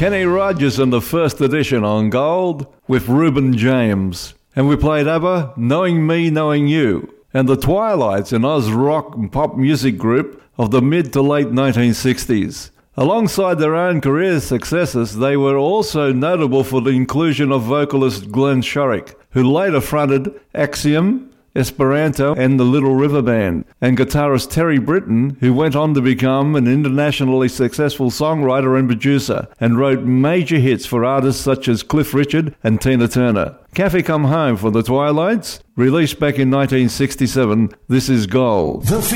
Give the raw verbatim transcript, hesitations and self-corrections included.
Kenny Rogers in the first edition on Gold with Reuben James. And we played ABBA, Knowing Me, Knowing You, and the Twilights, an Oz rock and pop music group of the mid to late nineteen sixties. Alongside their own career successes, they were also notable for the inclusion of vocalist Glenn Shorrock, who later fronted Axiom, Esperanto and the Little River Band, and guitarist Terry Britton, who went on to become an internationally successful songwriter and producer, and wrote major hits for artists such as Cliff Richard and Tina Turner. Cafe Come Home for the Twilights, released back in nineteen sixty-seven, this is Gold.